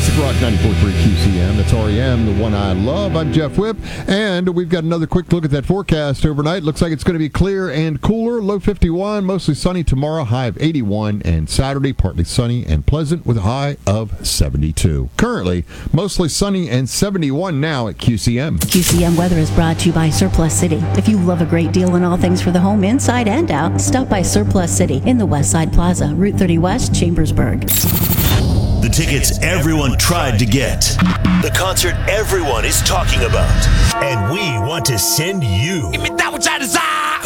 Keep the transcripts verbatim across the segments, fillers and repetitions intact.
Classic Rock ninety-four point three Q C M. That's R E M, the one I love. I'm Jeff Whipp, and we've got another quick look at that forecast overnight. Looks like it's going to be clear and cooler. Low fifty-one, mostly sunny tomorrow, high of eighty-one, and Saturday partly sunny and pleasant with a high of seventy-two. Currently, mostly sunny and seventy-one now at Q C M. Q C M weather is brought to you by Surplus City. If you love a great deal on all things for the home, inside and out, stop by Surplus City in the West Side Plaza, Route thirty West, Chambersburg. The tickets everyone tried to get. The concert everyone is talking about. And we want to send you. Give me that which I desire.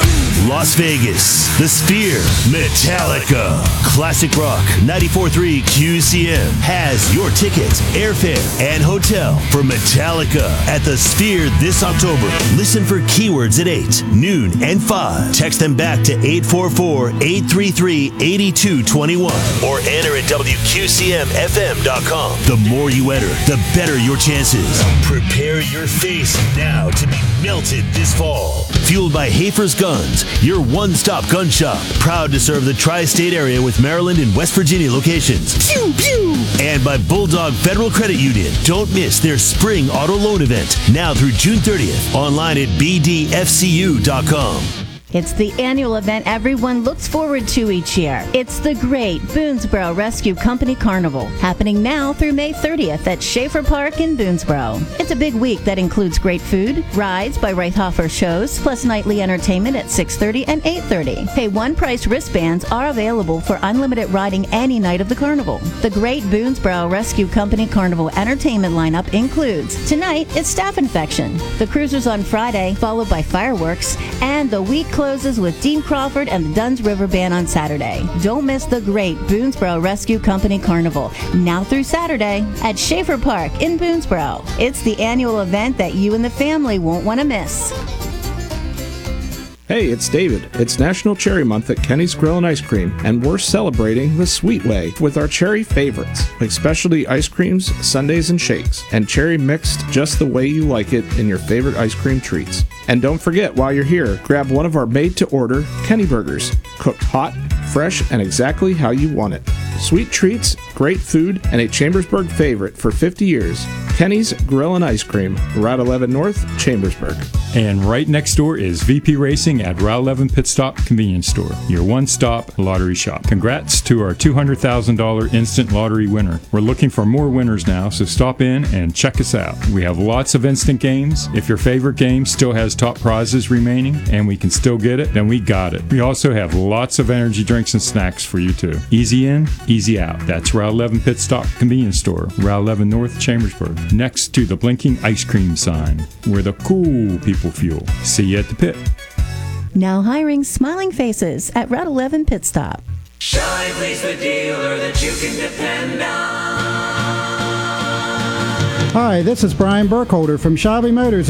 Las Vegas, The Sphere, Metallica. Classic Rock ninety-four point three Q C M has your tickets, airfare, and hotel for Metallica at The Sphere this October. Listen for keywords at eight, noon, and five. Text them back to eight four four, eight three three, eight two two one or enter at W Q C M F M dot com. The more you enter, the better your chances. Prepare your face now to be melted this fall. Fueled by Hafer's Guns, your one-stop gun shop. Proud to serve the tri-state area with Maryland and West Virginia locations. Pew, pew. And by Bulldog Federal Credit Union. Don't miss their spring auto loan event now through June thirtieth. Online at B D F C U dot com. It's the annual event everyone looks forward to each year. It's the Great Boonesboro Rescue Company Carnival, happening now through May thirtieth at Schaefer Park in Boonesboro. It's a big week that includes great food, rides by Reithofer shows, plus nightly entertainment at six thirty and eight thirty. Pay one price wristbands are available for unlimited riding any night of the carnival. The Great Boonesboro Rescue Company Carnival entertainment lineup includes tonight it's Staph Infection, the cruisers on Friday, followed by fireworks, and the week closes with Dean Crawford and the Dunn's River Band on Saturday. Don't miss the Great Boonesboro Rescue Company Carnival, now through Saturday at Schaefer Park in Boonesboro. It's the annual event that you and the family won't want to miss. Hey, it's David. It's National Cherry Month at Kenny's Grill and Ice Cream, and we're celebrating the sweet way with our cherry favorites, like specialty ice creams, sundaes, and shakes, and cherry mixed just the way you like it in your favorite ice cream treats. And don't forget, while you're here, grab one of our made-to-order Kenny Burgers, cooked hot, fresh, and exactly how you want it. Sweet treats, great food, and a Chambersburg favorite for fifty years. Kenny's Grill and Ice Cream, Route eleven North, Chambersburg. And right next door is V P Racing at Route eleven Pit Stop Convenience Store, your one-stop lottery shop. Congrats to our two hundred thousand dollars instant lottery winner. We're looking for more winners now, so stop in and check us out. We have lots of instant games. If your favorite game still has top prizes remaining and we can still get it, then we got it. We also have lots of energy drinks and snacks for you too. Easy in, easy out. That's Route eleven Pit Stop Convenience Store, Route eleven North, Chambersburg, next to the blinking ice cream sign, where the cool people fuel. See you at the pit. Now hiring smiling faces at Route eleven Pit Stop. Shively's the dealer that you can depend on. Hi, this is Brian Burkholder from Shively Motors